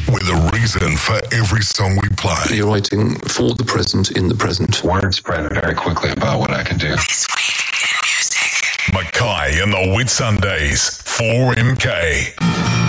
with a reason for every song we play. You're writing for the present in the present. Word spread very quickly about what I can do. Mackay and the Whitsundays, 4MK.